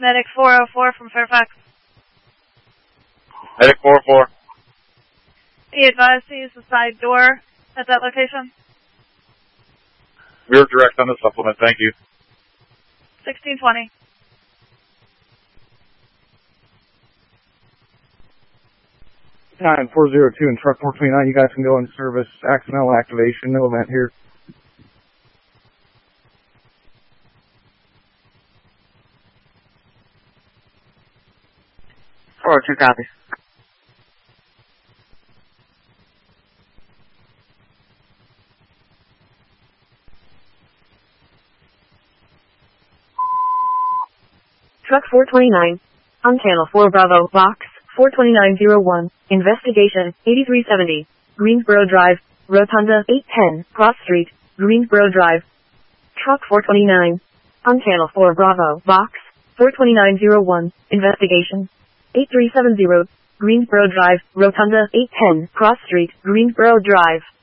Medic 404 from Fairfax. Medic 404. Be advised to use the side door at that location. We're direct on the supplement, thank you. 1620. Time 402 and truck 429, you guys can go in service. Accidental activation, no event here. 402 copies. Truck 429. On channel 4 Bravo, box 42901. Investigation 8370. Greensboro Drive, Rotunda 810, Cross Street, Greensboro Drive. Truck 429. On channel 4 Bravo, box 42901. Investigation 8370. Greensboro Drive, Rotunda 810, Cross Street, Greensboro Drive.